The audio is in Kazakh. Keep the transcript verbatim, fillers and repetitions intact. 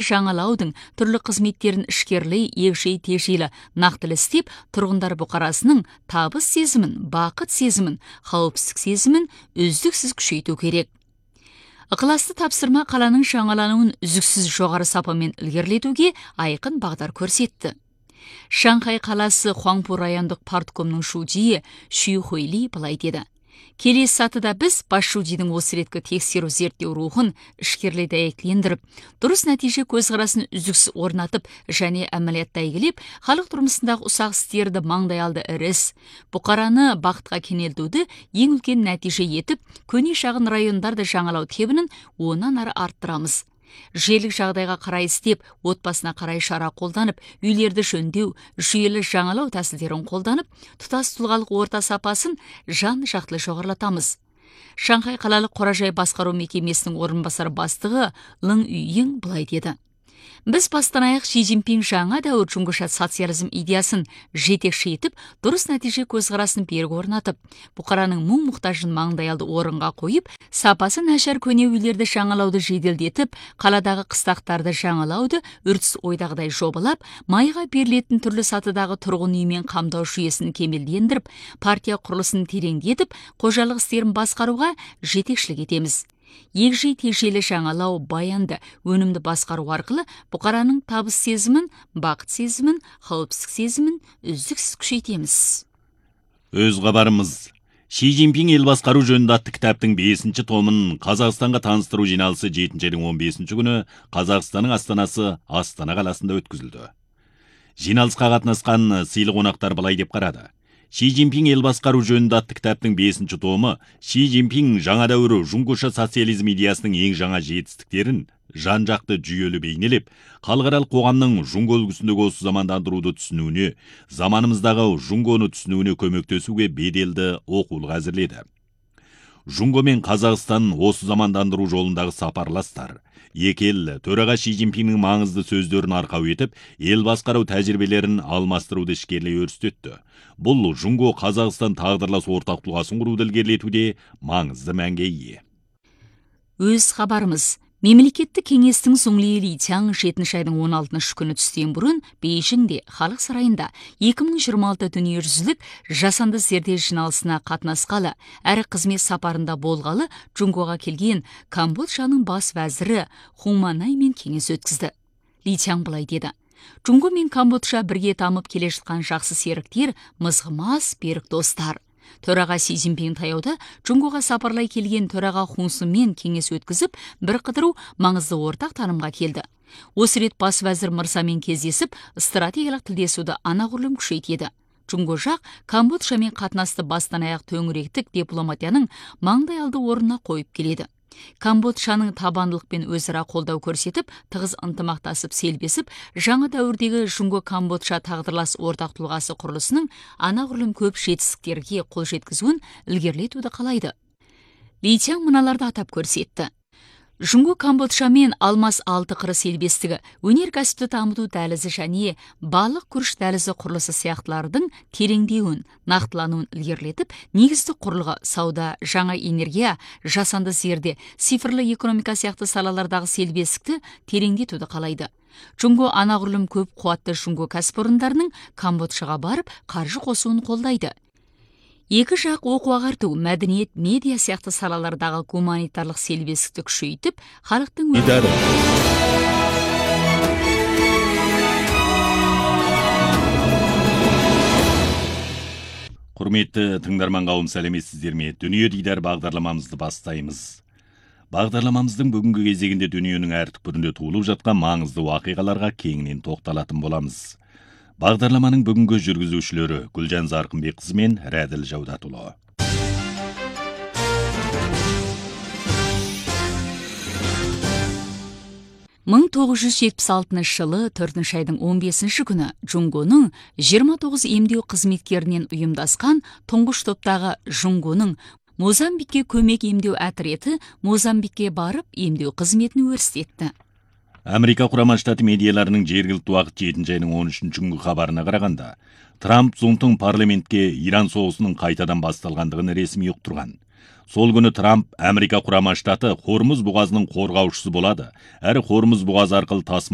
жаңалаудың түрлі қызметтерін ішкерлей, егжей тегжейлі нақтылы істеп, тұрғындар бұқарасының табыс сезімін, бақыт сезімін, қауіпсіздік сезімін үздіксіз күшейту керек. Ықыласты тапсырма қаланың жаңалануын үздіксіз жоғары сапамен ілгерілетуге айқын бағдар көрсетті. Шанхай қаласы Хуаңпу райондық парткомның шудиі Шүй Хуйли былай деді. Келесі сатыда біз бас шудидің осы реткі тексеру зерттеу рухын ішкерлей дәйектілендіріп, дұрыс нәтиже көзқарасын үздіксіз орнатып және әмәлиятта игілеп, халық тұрмысындағы ұсақ істерді маңдай алды іріс, бұқараны бақытқа кенелтуді ең үлкен нәтиже етіп, көне шағын райондарды жаңалау тебінін онан ары арттырамыз. Желік жағдайға қарай істеп, отбасына қарай шара қолданып, үйлерді жөндеу, жүйелі жаңалау тәсілдерін қолданып, тұтас тұлғалық орта сапасын жан жақты жоғарылатамыз. Шанхай қалалық қоражай басқару мекемесінің орынбасар бастығы Лың Үйің былай деді. Біз бастан аяқ Ши Цзиньпин жаңа дәуір жұңғыша социализм идеясын жетекші етіп, дұрыс нәтиже көзқарасын берік орнатып, бұқараның мұң-мұқтажын маңдайалды орынға қойып, сапасы нашар көне үйлерді жаңалауды жеделдетіп, қаладағы қыстақтарды жаңалауды үрдіс ойдағыдай жобалап, майға берілетін түрлі сатыдағы тұрғын үймен қамдау жүйесін кемелдендіріп, партия құрылысын тереңдетіп, қожалық істерін басқаруға жетекшілік етеміз. Егжей тегжейлі жаңалау, баянды, өнімді басқару арқылы бұқараның табыс сезімін, бақыт сезімін, қауіпсіздік сезімін үздіксіз күшейтеміз. Өз хабарымыз. Ши Цзиньпин ел басқару жөнінде атты кітаптың бесінші томын Қазақстанға таныстыру жиналысы жетінші айдың он бесінші күні Қазақстанның астанасы Астана қаласында өткізілді. Жиналысқа қатынасқан сыйлы қонақтар былай деп қарады. Ши Цзиньпин ел басқару жөнінде атты кітаптың бесінші томы Ши Цзиньпин жаңа дәуірі жұңғыша социализм идеясының ең жаңа жетістіктерін жан-жақты жүйелі бейнелеп, халықаралық қоғамның жұңғы үлгісіндегі осы замандандыруды түсінуіне, заманымыздағы жұңғыны түсінуіне көмектесуге беделді оқулық әзірледі. Жұңғы мен Қазақстан осы замандандыру жолындағы сапарластар. Екі ел төраға Ши Цзиньпиннің маңызды сөздерін арқау етіп, ел басқару тәжірибелерін алмастыруды ішкерлей өрістетті. Бұл жұңғы Қазақстан тағдырлас ортақ тұлғасын құруды ілгерілетуде маңызды мәнге ие. Өз хабарымыз. Мемлекеттік кеңестің Суңли Ли Циang жетінші айдың он алтыншы күні түстен бұрын Бейжіңде халық сарайында екі мың жиырма алты дүниежүзілік жасанды зерде жиналысына қатынасқалы, әрі қызмет сапарында болғалы Жұңғоға келген Камбоджаның бас вәзірі Хуманаймен кеңес өткізді. Ли Циang былай деді. Жұңғы мен Камбоджа бірге дамып келе жатқан жақсы серіктер, мызғымас берік достар. Төраға Си Цзиньпин таяуда Жұңғоға сапарлай келген төраға Хунсымен кеңес өткізіп, бір қыдыру маңызды ортақ танымға келді. Осы рет бас вәзір мырзамен кездесіп, стратегиялық тілдесуді анағұрлым күшейтеді. Жұңғы жақ Камбоджамен қатынасты бастан аяқ төңіректік дипломатияның маңдайалды орнына қойып келеді. Камбоджаның табандылықпен өзара қолдау көрсетіп, тығыз ынтымақтасып селбесіп, жаңа дәуірдегі Жұңғы Камбоджа тағдырлас ортақ тұлғасы құрылысының анағұрлым көп жетістіктерге қол жеткізуін ілгерілетуді қалайды. Ли Циang мыналарды атап көрсетті. Жұңғы Камбоджамен алмас алты қыры селбестігі, өнеркәсіпті дамыту дәлізі және балық күріш дәлізі құрылысы сияқтылардың тереңдеуін, нақтылануын ілгерілетіп, негізді құрылғы, сауда, жаңа энергия, жасанды зерде, цифрлы экономика сияқты салалардағы селбестікті тереңдетуді қалайды. Жұңғы анағұрлым көп қуатты Жұңғы кәсіпорындарының Камбоджаға барып, қаржы қосуын қолдайды. Екі жақ оқу ағарту, мәдениет, медиа сияқты салалардағы гуманитарлық селбестікті күшейтіп, халықтың Идары. Құрметті тыңдарман қауым, сәлеметсіздер ме? Дүние дидар бағдарламамызды бастаймыз. Бағдарламамыздың бүгінгі кезегінде дүниенің әр түкпірінде туылып жатқан маңызды уақиғаларға кеңінен тоқталатын боламыз. Бағдарламаның бүгінгі жүргізушілері Гүлжан Зарқынбекқызы мен Рәділ Жаудатұлы. мың тоғыз жүз жетпіс алтыншы жылы төртінші айдың он бесінші күні Жұңғоның жиырма тоғыз емдеу қызметкерінен ұйымдасқан тұңғыш топтағы Жұңғоның Мозамбикке көмек емдеу әтіреті Мозамбикке барып емдеу қызметін өрістетті. Америка құрама штаты медиаларының жергілікті уақыт жетінші айының он үшінші күнгі хабарына қарағанда, Трамп зұңтың парламентке Иран соғысының қайтадан басталғандығын ресми ұқтырған. Сол күні Трамп Америка құрама штаты Хормуз бұғазының қорғаушысы болады, әрі Хормуз бұғазы арқылы тасымалданатын